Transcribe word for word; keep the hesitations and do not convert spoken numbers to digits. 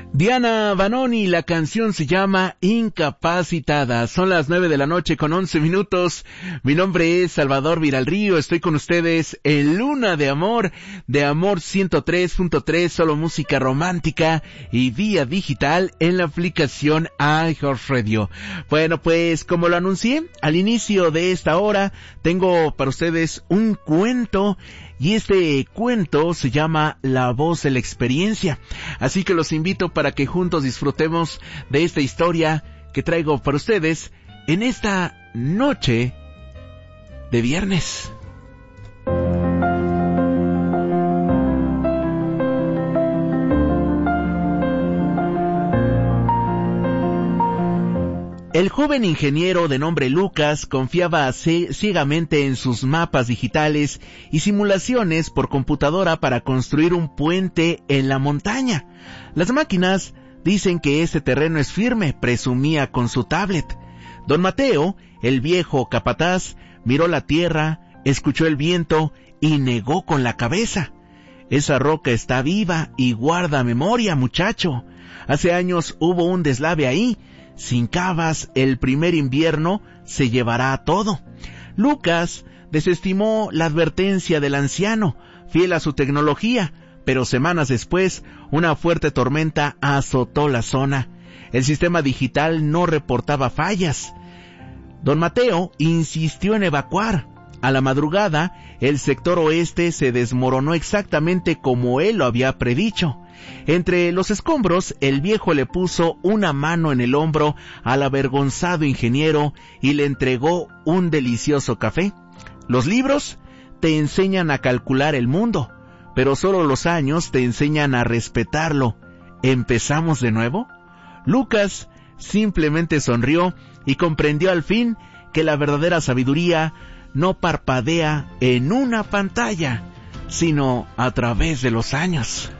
Diana Vanoni, la canción se llama Incapacitada. Son las nueve de la noche con once minutos. Mi nombre es Salvador Viralrío, estoy con ustedes en Luna de Amor, de Amor ciento tres punto tres, solo música romántica y vía digital en la aplicación iHeartRadio. Bueno, pues como lo anuncié al inicio de esta hora, tengo para ustedes un cuento. Y este cuento se llama La Voz de la Experiencia. Así que los invito para que juntos disfrutemos de esta historia que traigo para ustedes en esta noche de viernes. El joven ingeniero de nombre Lucas confiaba ciegamente en sus mapas digitales y simulaciones por computadora para construir un puente en la montaña. Las máquinas dicen que este terreno es firme, presumía con su tablet. Don Mateo, el viejo capataz, miró la tierra, escuchó el viento y negó con la cabeza. Esa roca está viva y guarda memoria, muchacho. Hace años hubo un deslave ahí. Sin cavas, el primer invierno se llevará todo. Lucas desestimó la advertencia del anciano, fiel a su tecnología, pero semanas después, una fuerte tormenta azotó la zona. El sistema digital no reportaba fallas. Don Mateo insistió en evacuar. A la madrugada, el sector oeste se desmoronó exactamente como él lo había predicho. Entre los escombros, el viejo le puso una mano en el hombro al avergonzado ingeniero y le entregó un delicioso café. Los libros te enseñan a calcular el mundo, pero solo los años te enseñan a respetarlo. ¿Empezamos de nuevo? Lucas simplemente sonrió y comprendió al fin que la verdadera sabiduría no parpadea en una pantalla, sino a través de los años.